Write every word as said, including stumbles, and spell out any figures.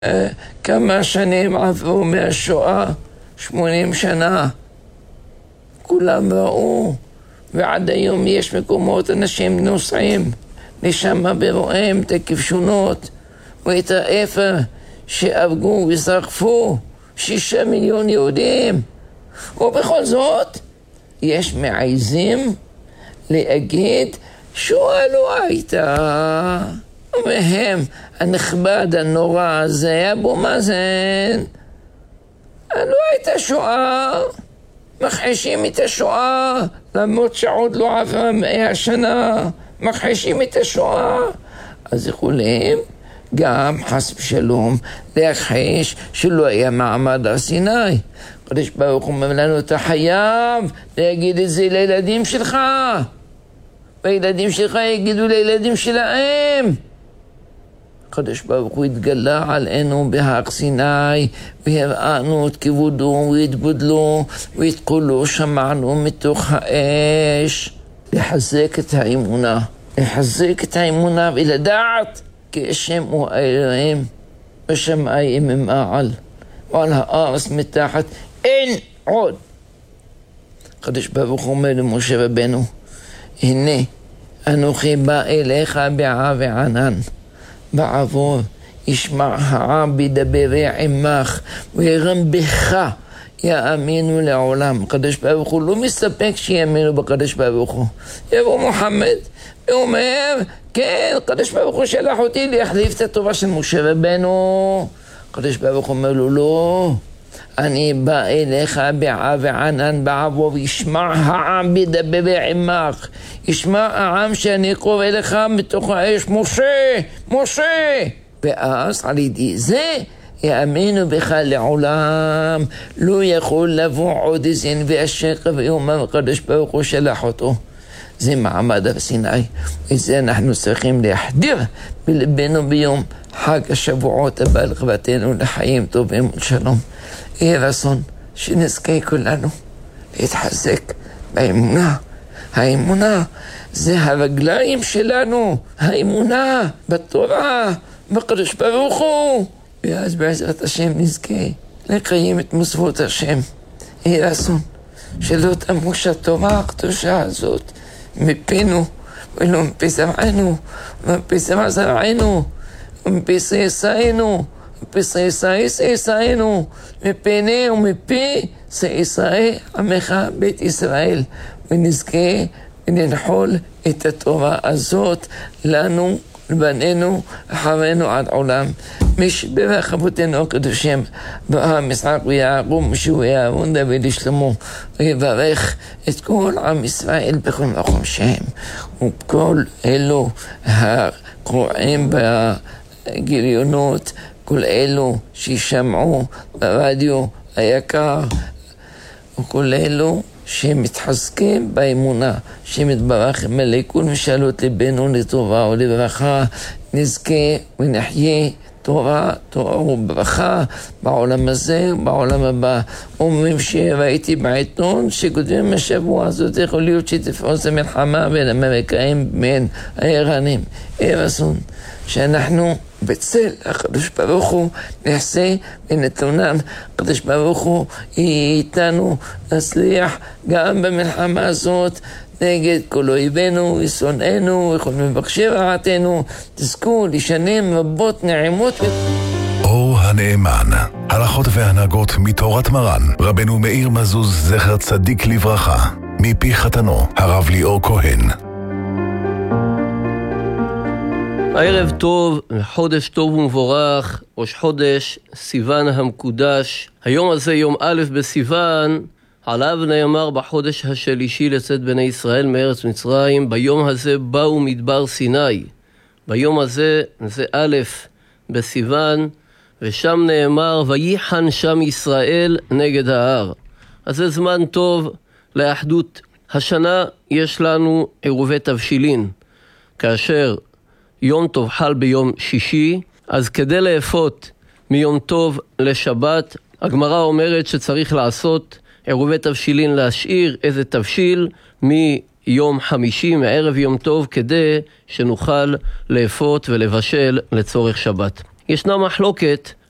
כמה שנים עברו מהשואה? שמונים שנה. כולם ראו, ועד היום יש מקומות, אנשים נוסעים לשם ורואים את הכבשונות ואת האפר שהרגו ושרפו שישה מיליון יהודים. ובכל זאת יש מעיזים להגיד שואה לא הייתה, והם הנכבד הנורא הזה, אבו מאזן, לא הייתה שואה, מכחישים את השואה, למרות שעוד לא עברה מאה שנה, מכחישים את השואה. אז יכולים גם חס ושלום להכחיש שלא היה מעמד הר סיני. הקדוש ברוך הוא אומר לנו, אתה חייב להגיד את זה לילדים שלך, והילדים שלך יגידו לילדים שלהם. הקדוש ברוך הוא התגלה עלינו בהר סיני, והראינו את כבודו והתבודלו ואת קולו שמענו מתוך האש. לחזק את האמונה, לחזק את האמונה ולדעת כי השם הוא האלוהים, בשמיים ממעל ועל הארץ מתחת אין עוד. הקדוש ברוך הוא אומר למשה רבנו, הנה אנוכי בא אליך בעב וענן, בעבור ישמע העם בידברי עמך וירם בך יאמינו לעולם. הקדוש ברוך הוא לא מסתפק שיאמינו בקדוש ברוך הוא. יבוא מוחמד ואומר, כן, הקדוש ברוך הוא שלח אותי להחליף את התורה של משה רבנו. הקדוש ברוך הוא אומר לו, לא, אני בא אליך בעב וענן בעבור ישמע העם בידברי עמך, ישמע העם שאני קורא לך מתוך האש, משה, משה. ואז על ידי זה יאמינו בך לעולם. לא יכול לבוא עוד איזה נביא השקר ויאמר הקדוש ברוך הוא שלח אותו. זה מעמד הר סיני, את זה אנחנו צריכים להחדיר בלבנו ביום חג השבועות הבא לכבתנו לחיים טובים ולשלום. יהיה רצון שנזכה כולנו להתחזק באמונה. האמונה זה הרגליים שלנו, האמונה בתורה, בקדוש ברוך הוא. ואז בעזרת השם נזכה לקיים את מצוות השם. יהיה רצון שלא תמוש התורה הקדושה הזאת מפינו ולא מפי זרענו ומפי זרע זרענו ומפי סייסיינו ומפי סייסי סייסיינו מפיני ומפי סייסי עמך בית ישראל, ונזכה וננחול את התורה הזאת לנו לבנינו אחרינו עד עולם. מי שברך אבותינו הקדושים אברהם, יצחק ויעקב, משה ואהרון, דוד ושלמה, ויברך את כל עם ישראל בכל מקום שהם, וכל אלו הקוראים בגיליונות, כל אלו שישמעו ברדיו היקר, וכל אלו שמתחזקים באמונה, שמתברך מלכות משאלות ליבנו לטובה ולברכה, נזכה ונחיה תורה, תורה וברכה בעולם הזה ובעולם הבא. אומרים שראיתי בעיתון שכותבים השבוע הזאת יכול להיות שתפרוץ המלחמה בין האמריקאים בין האיראנים. יהיה רצון שאנחנו בצל הקדוש ברוך הוא נעשה ונתונם. הקדוש ברוך הוא איתנו, נצליח גם במלחמה הזאת נגד כל אויבינו ושונאינו וכל מבקשי רעתנו. תזכו לשנים רבות נעימות. אור הנאמן, הלכות והנהגות מתורת מרן רבנו מאיר מזוז זכר צדיק לברכה, מפי חתנו הרב ליאור כהן. ערב טוב, חודש טוב ומבורך, ראש חודש סיוון המקודש. היום הזה יום א' בסיוון, עליו נאמר בחודש השלישי לצאת בני ישראל מארץ מצרים. ביום הזה באו מדבר סיני. ביום הזה זה א' בסיוון, ושם נאמר ויחן שם ישראל נגד ההר. אז זה זמן טוב לאחדות. השנה יש לנו עירובי תבשילין, כאשר יום טוב חל ביום שישי, אז כדי לאפות מיום טוב לשבת, הגמרא אומרת שצריך לעשות עירובי תבשילין, להשאיר איזה תבשיל מיום חמישי, מערב יום טוב, כדי שנוכל לאפות ולבשל לצורך שבת. ישנה מחלוקת